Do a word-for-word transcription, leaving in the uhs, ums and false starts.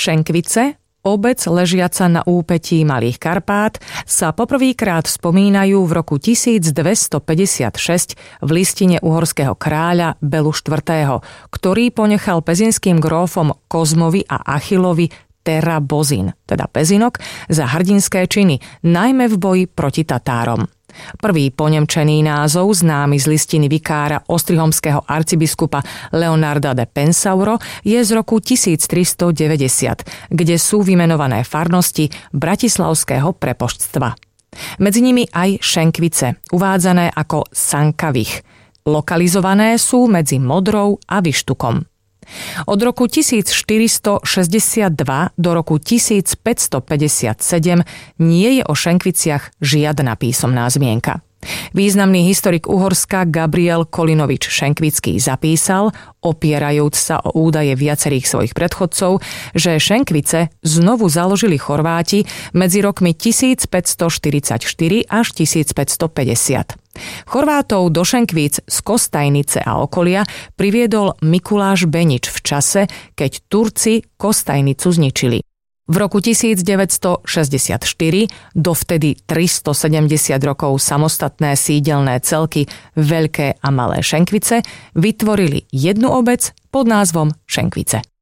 Šenkvice, obec ležiaca na úpetí Malých Karpát, sa poprvýkrát spomínajú v roku tisícdvestopäťdesiatšesť v listine uhorského kráľa Belu štvrtého., ktorý ponechal pezinským grófom Kozmovi a Achillovi Terra Bozin, teda pezinok, za hrdinské činy, najmä v boji proti Tatárom. Prvý ponemčený názov, známy z listiny vikára ostrihomského arcibiskupa Leonarda de Pensauro, je z roku tisíctristodeväťdesiat, kde sú vymenované farnosti bratislavského prepoštstva. Medzi nimi aj Šenkvice, uvádzané ako Sankavich. Lokalizované sú medzi Modrou a Vištukom. Od roku tisícštyristošesťdesiatdva do roku tisícpäťstopäťdesiatsedem nie je o Šenkviciach žiadna písomná zmienka. Významný historik Uhorska Gabriel Kolinovič Šenkvický zapísal, opierajúc sa o údaje viacerých svojich predchodcov, že Šenkvice znovu založili Chorváti medzi rokmi tisícpäťstoštyridsaťštyri až tisícpäťstopäťdesiat. Chorvátov do Šenkvíc z Kostajnice a okolia priviedol Mikuláš Benič v čase, keď Turci Kostajnicu zničili. V roku tisícdeväťstošesťdesiatštyri dovtedy tristosedemdesiat rokov samostatné sídelné celky Veľké a Malé Šenkvice vytvorili jednu obec pod názvom Šenkvice.